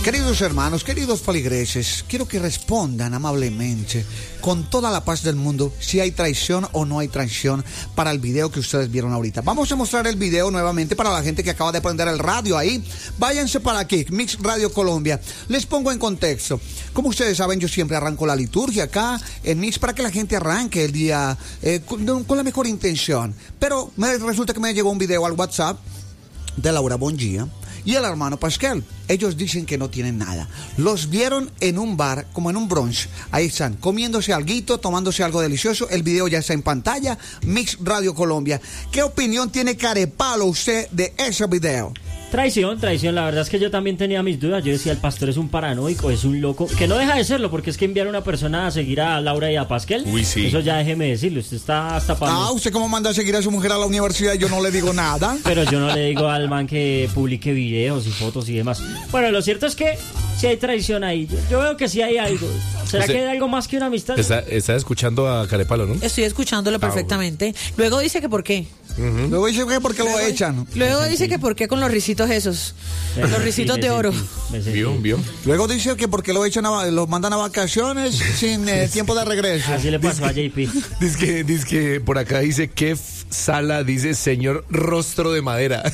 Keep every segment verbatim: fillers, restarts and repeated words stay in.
Queridos hermanos, queridos feligreses, quiero que respondan amablemente, con toda la paz del mundo, si hay traición o no hay traición para el video que ustedes vieron ahorita. Vamos a mostrar el video nuevamente para la gente que acaba de prender el radio ahí. Váyanse para aquí, Mix Radio Colombia. Les pongo en contexto. Como ustedes saben, yo siempre arranco la liturgia acá en Mix para que la gente arranque el día eh, con, con la mejor intención. Pero me resulta que me llegó un video al WhatsApp de Laura Bongia y el hermano Pascal. Ellos dicen que no tienen nada. Los vieron en un bar, como en un brunch. Ahí están, comiéndose alguito, tomándose algo delicioso. El video ya está en pantalla. Mix Radio Colombia. ¿Qué opinión tiene Carepalo usted de ese video? Traición, traición. La verdad es que yo también tenía mis dudas. Yo decía, el pastor es un paranoico, es un loco. Que no deja de serlo, porque es que enviar a una persona a seguir a Laura y a Pascal. Uy, sí. Eso ya déjeme decirlo. Usted está hasta para. Ah, ¿usted cómo manda a seguir a su mujer a la universidad? Yo no le digo nada. Pero yo no le digo al man que publique videos y fotos y demás. Bueno, lo cierto es que sí hay traición ahí. Yo, yo veo que sí hay algo. ¿Será Usted que hay algo más que una amistad? Está, está escuchando a Carepalo, ¿no? Estoy escuchándolo perfectamente. Luego dice que por qué. Uh-huh. Luego dice que por qué lo echan. Luego dice que por qué con los risitos esos. Me los sentí, risitos me de oro. sentí, me sentí. ¿Vio? ¿Vio? Luego dice que porque lo echan a, los mandan a vacaciones sin eh, tiempo de regreso. Así le pasó a J P. Dice que, dice que por acá dice que Sala dice señor rostro de madera.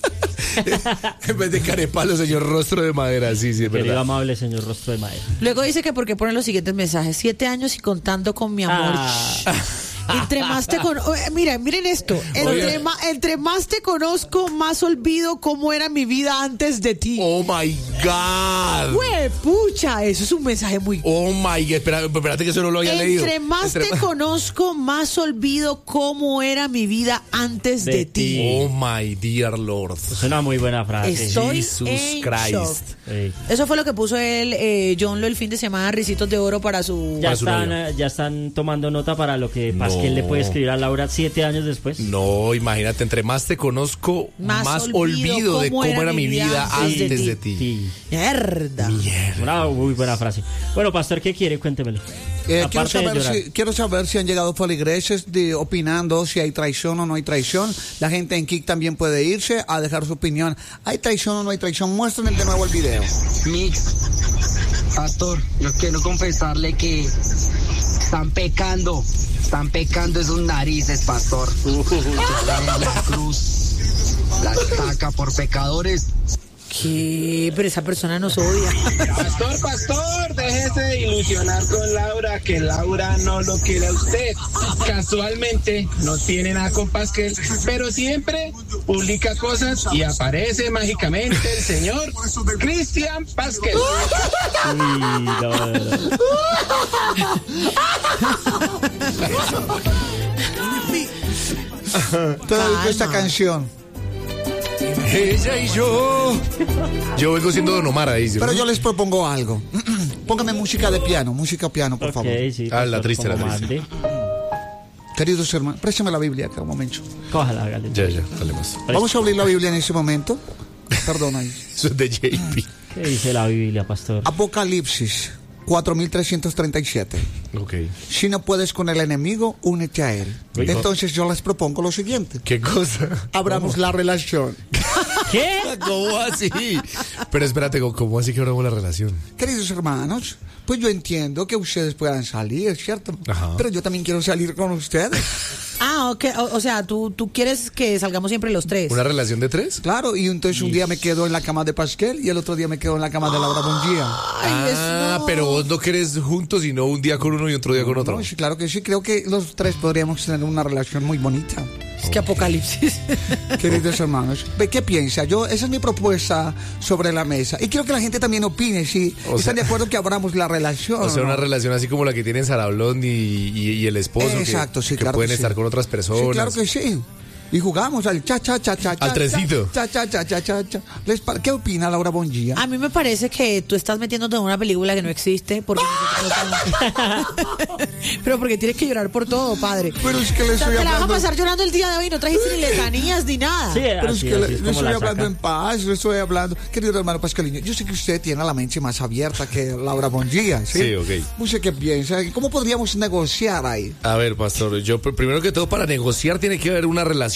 En vez de Carepalo, señor rostro de madera. Sí, sí, es Querido verdad. amable señor rostro de madera. Luego dice que por qué ponen los siguientes mensajes. Siete años y contando con mi amor. Ah. Entre más te conozco, miren, miren esto, entre, ma entre más te conozco, más olvido cómo era mi vida antes de ti. Oh my God. ¡Hue pucha! Eso es un mensaje muy... Oh my God. Espera, espérate que eso no lo había Entre leído. más Entre te conozco, más olvido cómo era mi vida antes de, De ti. ti. Oh my dear Lord. Es una muy buena frase. Estoy Jesus en Christ. shock. Sí. Eso fue lo que puso él, eh, John Lo el fin de semana, risitos de oro para su... Ya Para su están, novio. eh, ya están tomando nota para lo que Pascal No. le puede escribir a Laura siete años después. No, imagínate, entre más te conozco, Más más, olvido olvido de cómo cómo era era mi vida antes antes de de ti. ti. Sí. Mierda. Una muy buena frase. Bueno, pastor, ¿qué quiere? Cuéntemelo. Eh, quiero, Aparte de saber llorar. si, quiero saber si han llegado feligreses de, opinando si hay traición o no hay traición. La gente en Kik también puede irse a dejar su opinión. ¿Hay traición o no hay traición? Muéstrenme de nuevo el video. Mix, pastor, yo quiero confesarle que están pecando, están pecando esos narices, pastor. La cruz, la estaca por pecadores. ¿Qué? Pero esa persona nos odia. Pastor, pastor, déjese de ilusionar con Laura, que Laura no lo quiere a usted. Casualmente no tiene nada con Pascal, pero siempre publica cosas y aparece mágicamente el señor Cristian Pascal. Uy, no, no, no. Te dedico esta canción. Ella y yo. Yo vengo siendo Don Omar ahí. ¿sí? Pero yo les propongo algo. Póngame música de piano, música piano, por Ok, favor. sí, Ah, la pastor, triste, la como triste. mande. Queridos hermanos, préstame la Biblia acá un momento. Cójala, hágale. Ya, ya, dale más. Vamos a abrir la Biblia en ese momento. Perdona ahí. Eso es de J P. ¿Qué dice la Biblia, pastor? Apocalipsis cuatro mil trescientos treinta y siete. Ok. Si no puedes con el enemigo, únete a él. Uy, Entonces yo les propongo lo siguiente. ¿Qué cosa? Abramos la relación. ¿Qué? ¿Cómo así? Pero espérate, ¿cómo así que abramos la relación? Queridos hermanos, pues yo entiendo que ustedes puedan salir, ¿cierto? Ajá. Pero yo también quiero salir con ustedes. Ah, ok. O, o sea, ¿tú, tú quieres que salgamos siempre los tres. ¿Una relación de tres? Claro, y entonces un día me quedo en la cama de Pascal y el otro día me quedo en la cama de Laura Bongia. Ay, es- Ah, no. pero vos no querés juntos, sino un día con uno y otro día con otro. No, sí, claro que sí, creo que los tres podríamos tener una relación muy bonita. Es que apocalipsis. Queridos hermanos, ¿ve qué piensa? Yo, esa es mi propuesta sobre la mesa. Y quiero que la gente también opine si O están sea- de acuerdo que abramos la relación. O sea, ¿no? una relación así como la que tienen Sara Blond y, y, y el esposo. que- Exacto, sí, que, claro pueden que estar sí. con otras personas. Sí, claro que sí. Y jugamos al cha cha cha cha cha. Al trencito. Cha cha cha cha cha cha. ¿Les pa- ¿Qué opina Laura Bongia? A mí me parece que tú estás metiéndote en una película que no existe porque nosotros no- pero porque tienes que llorar por todo, padre. Pero es que le O sea, estoy te la vas a hablando. pasar llorando el día de hoy, no trajiste ni letanías ni nada. Sí, Pero es así, que así le, es le como estoy la hablando saca. en paz, le estoy hablando. Querido hermano Pascaliño, yo sé que usted tiene la mente más abierta que Laura Bongia, ¿sí? Sí, ok. No sé qué piensa. ¿Cómo podríamos negociar ahí? A ver, pastor, yo pr- primero que todo para negociar tiene que haber una relación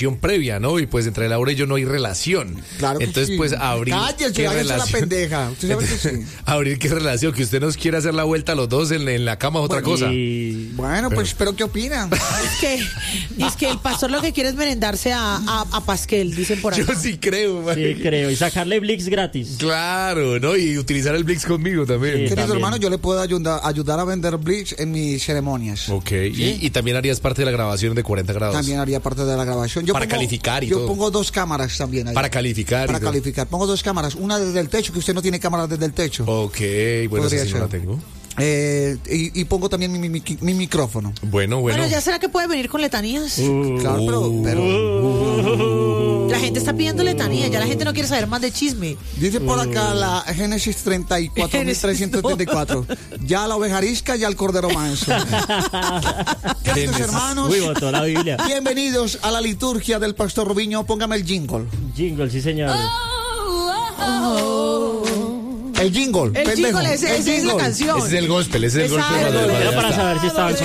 relación previa, ¿no? Y pues entre Laura y yo no hay relación. Claro que Entonces, sí. pues abrir Cállese, qué hágase la relación. pendeja. Usted sabe que sí. Abrir qué relación, que usted nos quiera hacer la vuelta a los dos en, en la cama es otra cosa. Y... Bueno, pues, ¿pero qué opinan? Es que, es que el pastor lo que quiere es merendarse a, a, a Pasquel, dicen por ahí. Yo sí creo, man. Sí, creo. Y sacarle Blix gratis. Claro, ¿no? Y utilizar el Blix conmigo también. Sí. Querido también. hermano, yo le puedo ayudar, ayudar a vender Blitz en mis ceremonias. Ok, y, y también harías parte de la grabación de cuarenta grados. También haría parte de la grabación. Yo Para pongo- calificar y Yo todo. pongo dos cámaras también ahí. Para calificar. y Para todo. calificar. Pongo dos cámaras. Una desde el techo, que usted no tiene cámara desde el techo. Ok, bueno, Podría esa sí no la ser. tengo. Eh, y, y pongo también mi, mi- mi- mi micrófono. Bueno, bueno. Bueno, ¿ya será que puede venir con letanías? Claro, pero, pero La gente está pidiendo letanías, ya la gente no quiere saber más de chisme. dice por acá la Génesis treinta y cuatro mil trescientos setenta y cuatro. Ya la oveja arisca, ya el cordero manso. Queridos Génesis. hermanos, Uy, botó la Biblia. bienvenidos a la liturgia del Pastor Rubiño. Póngame el jingle. Jingle, sí, señor. El jingle. El pendejo. jingle, ese- El esa es la jingle. canción. Ese es el gospel, ese es el Exacto. gospel. Era Ya para está. saber si estaba el